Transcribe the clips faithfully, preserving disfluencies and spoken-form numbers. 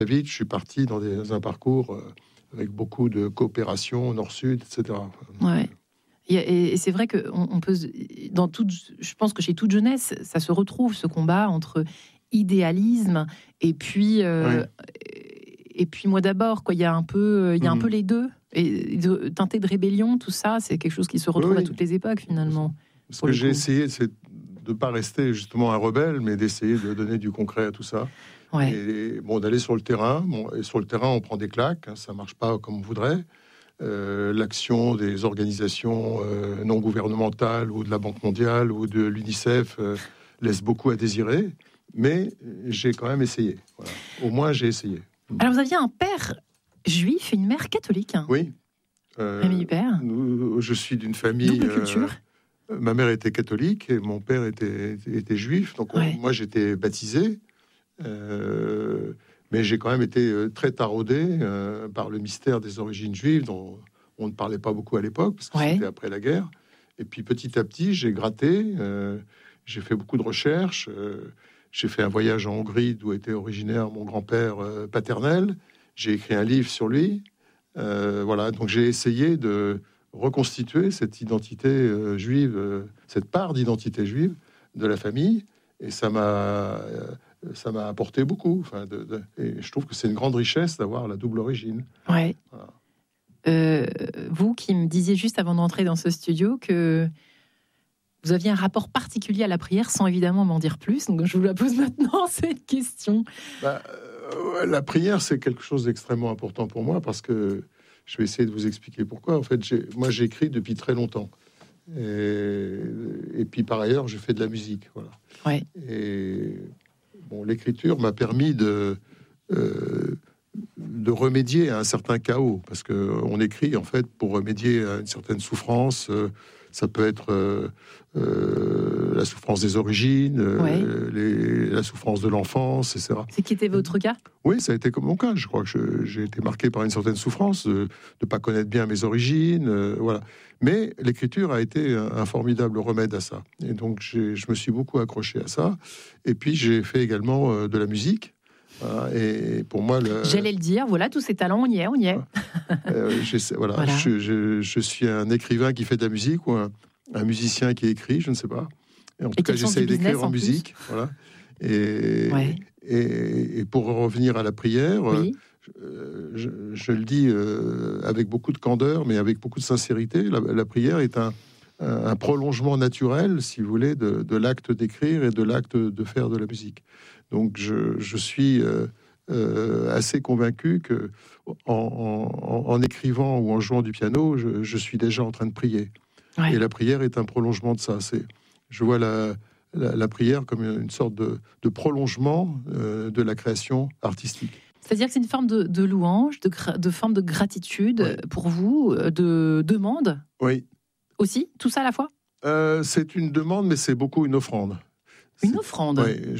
vite, je suis parti dans, des, dans un parcours euh, avec beaucoup de coopération, nord-sud, et cetera. Ouais. Et, et c'est vrai que on, on peut, dans toute, je pense que chez toute jeunesse, ça se retrouve, ce combat entre idéalisme et puis, euh, oui. et puis moi d'abord, quoi. Il y a un peu, il y a mmh. un peu les deux. Et de, teinté de rébellion, tout ça, c'est quelque chose qui se retrouve oui, oui. à toutes les époques finalement. Ce que j'ai coup. essayé, c'est de ne pas rester justement un rebelle, mais d'essayer de donner du concret à tout ça. Ouais. Et bon, d'aller sur le terrain. Bon, et sur le terrain, on prend des claques, hein, ça ne marche pas comme on voudrait. Euh, l'action des organisations euh, non gouvernementales ou de la Banque mondiale ou de l'UNICEF euh, laisse beaucoup à désirer, mais j'ai quand même essayé. Voilà. Au moins, j'ai essayé. Alors, vous aviez un père juif et une mère catholique. Oui. Euh, Rémi Hubert. Je suis d'une famille... Double culture. Euh, ma mère était catholique et mon père était, était juif. Donc, on, ouais. moi, j'étais baptisé. Euh, mais j'ai quand même été très taraudé euh, par le mystère des origines juives, dont on ne parlait pas beaucoup à l'époque, parce que ouais. c'était après la guerre. Et puis, petit à petit, j'ai gratté. Euh, j'ai fait beaucoup de recherches. Euh, j'ai fait un voyage en Hongrie, d'où était originaire mon grand-père euh, paternel. J'ai écrit un livre sur lui. Euh, voilà, donc j'ai essayé de reconstituer cette identité euh, juive, euh, cette part d'identité juive de la famille, et ça m'a, euh, ça m'a apporté beaucoup. Enfin, de, de, et je trouve que c'est une grande richesse d'avoir la double origine. Ouais. Voilà. Euh, vous qui me disiez juste avant d'entrer dans ce studio que vous aviez un rapport particulier à la prière, sans évidemment m'en dire plus, donc je vous la pose maintenant cette question. Bah, euh, la prière, c'est quelque chose d'extrêmement important pour moi, parce que je vais essayer de vous expliquer pourquoi. En fait, j'ai, moi, j'écris depuis très longtemps. Et, et puis, par ailleurs, je fais de la musique. Voilà. Ouais. Et bon, l'écriture m'a permis de, euh, de remédier à un certain chaos. Parce qu'on écrit, en fait, pour remédier à une certaine souffrance. Euh, ça peut être euh, euh, la souffrance des origines, ouais. euh, les, la souffrance de l'enfance, et cetera. C'est qui était votre cas ? Oui, ça a été comme mon cas. Je crois que je, j'ai été marqué par une certaine souffrance de ne pas connaître bien mes origines, euh, voilà. Mais l'écriture a été un, un formidable remède à ça. Et donc, j'ai, je me suis beaucoup accroché à ça. Et puis, j'ai fait également euh, de la musique. Voilà, et pour moi, le... j'allais le dire. Voilà, tous ces talents, on y est, on y est. euh, voilà, voilà. Je, je, je suis un écrivain qui fait de la musique ou un, un musicien qui écrit, je ne sais pas. Et en et tout cas, j'essaye d'écrire en, en musique. Voilà. Et, ouais. et, et pour revenir à la prière, oui. euh, je, je le dis euh, avec beaucoup de candeur, mais avec beaucoup de sincérité, la, la prière est un, un, un prolongement naturel, si vous voulez, de, de l'acte d'écrire et de l'acte de faire de la musique. Donc, je, je suis euh, euh, assez convaincu que en, en, en écrivant ou en jouant du piano, je, je suis déjà en train de prier. Ouais. Et la prière est un prolongement de ça. C'est, je vois la, la, la prière comme une sorte de, de prolongement euh, de la création artistique. C'est-à-dire que c'est une forme de, de louange, de, gra- de forme de gratitude ouais. pour vous, de demande. Oui. Aussi, tout ça à la fois. Euh, c'est une demande, mais c'est beaucoup une offrande. Une offrande. Oui,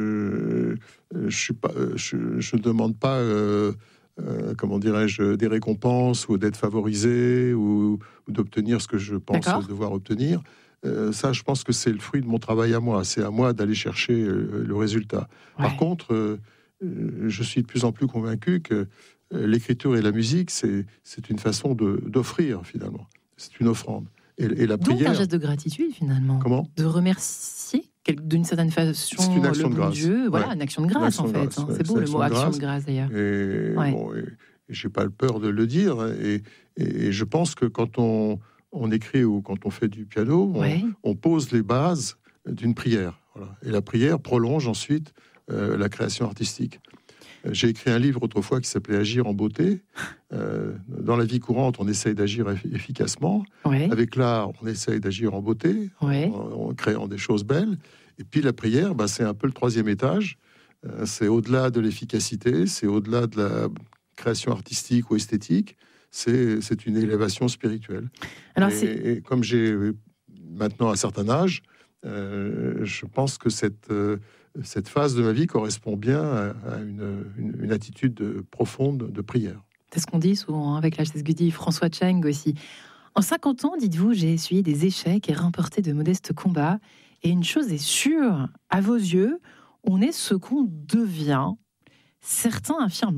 je je suis pas, je, je demande pas, euh, euh, comment dirais-je, des récompenses ou d'être favorisé ou, ou d'obtenir ce que je pense D'accord. devoir obtenir. Euh, ça, je pense que c'est le fruit de mon travail à moi. C'est à moi d'aller chercher euh, le résultat. Ouais. Par contre, euh, je suis de plus en plus convaincu que l'écriture et la musique, c'est c'est une façon de d'offrir finalement. C'est une offrande. Et, et la Donc prière. Un geste de gratitude finalement. Comment ? De remercier. D'une certaine façon, c'est une action le de bon grâce. Dieu, voilà, ouais. une action de grâce action en fait. Grâce, hein. ouais. C'est beau c'est le mot action de grâce d'ailleurs. Et, ouais. bon, et, et j'ai pas peur de le dire. Et, et, et je pense que quand on, on écrit ou quand on fait du piano, on, ouais. on pose les bases d'une prière. Voilà. Et la prière prolonge ensuite euh, la création artistique. J'ai écrit un livre autrefois qui s'appelait Agir en beauté. Euh, dans la vie courante, on essaye d'agir efficacement. Ouais. Avec l'art, on essaye d'agir en beauté, ouais. en, en créant des choses belles. Et puis la prière, bah, c'est un peu le troisième étage. Euh, c'est au-delà de l'efficacité, c'est au-delà de la création artistique ou esthétique. C'est, c'est une élévation spirituelle. Alors, et, c'est... et comme j'ai maintenant un certain âge, euh, je pense que cette... Euh, cette phase de ma vie correspond bien à une, une, une attitude profonde de prière. C'est ce qu'on dit souvent avec l'âge, c'est ce que dit François Cheng aussi. En cinquante ans, dites-vous, j'ai essuyé des échecs et remporté de modestes combats. Et une chose est sûre, à vos yeux, on est ce qu'on devient. certains affirment